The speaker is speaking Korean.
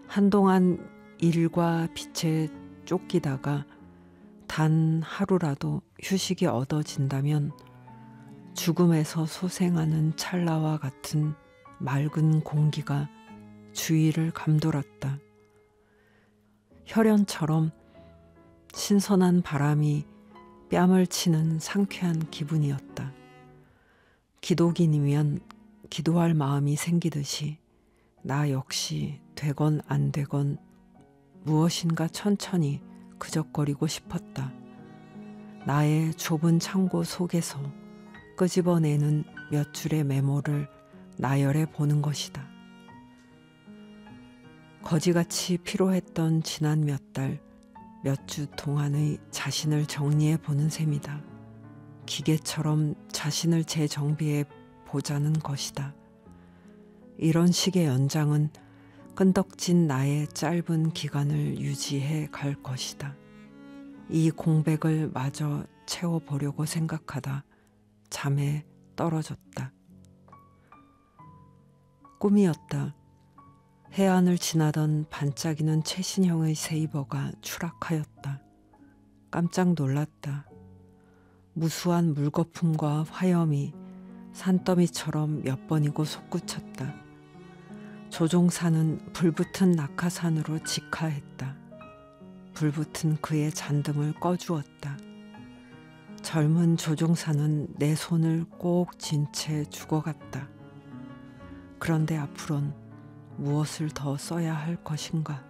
한동안 일과 빛에 쫓기다가 단 하루라도 휴식이 얻어진다면 죽음에서 소생하는 찰나와 같은 맑은 공기가 주위를 감돌았다. 혈연처럼 신선한 바람이 뺨을 치는 상쾌한 기분이었다. 기독인이면 기도할 마음이 생기듯이 나 역시 되건 안 되건 무엇인가 천천히 그적거리고 싶었다. 나의 좁은 창고 속에서 끄집어내는 몇 줄의 메모를 나열해 보는 것이다. 거지같이 피로했던 지난 몇 달, 몇 주 동안의 자신을 정리해 보는 셈이다. 기계처럼 자신을 재정비해 보자는 것이다. 이런 식의 연장은 끈덕진 나의 짧은 기간을 유지해 갈 것이다. 이 공백을 마저 채워보려고 생각하다 잠에 떨어졌다. 꿈이었다. 해안을 지나던 반짝이는 최신형의 세이버가 추락하였다. 깜짝 놀랐다. 무수한 물거품과 화염이 산더미처럼 몇 번이고 솟구쳤다. 조종사는 불붙은 낙하산으로 직하했다. 불붙은 그의 잔등을 꺼주었다. 젊은 조종사는 내 손을 꼭 쥔 채 죽어갔다. 그런데 앞으론 무엇을 더 써야 할 것인가?